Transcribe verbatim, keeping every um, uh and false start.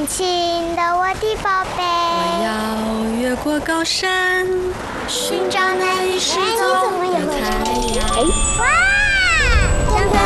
亲亲的我的宝贝， 我要越过高山， 寻找那一生